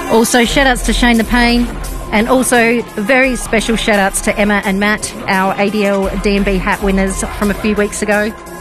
Also, shout-outs to Shane the Pain, and also very special shout-outs to Emma and Matt, our ADL DMB hat winners from a few weeks ago.